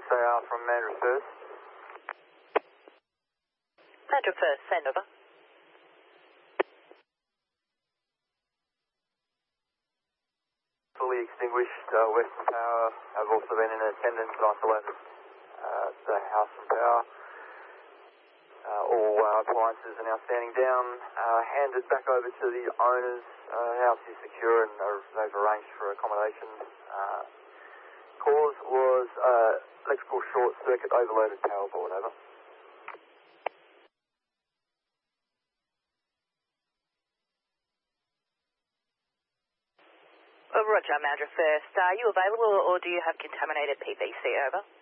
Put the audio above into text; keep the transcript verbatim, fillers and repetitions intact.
six A R from Mandurah First. Mandurah First, send over. Fully extinguished. Uh, Western Power have also been in attendance and isolated uh, the house from power. Uh, all uh, appliances are now standing down, uh, handed back over to the owners. Uh, the house is secure and uh, they've arranged for accommodation. Uh, cause was uh, electrical short circuit overloaded power board, over. Oh, Roger, Mandurah First. Are you available or do you have contaminated P V C, over?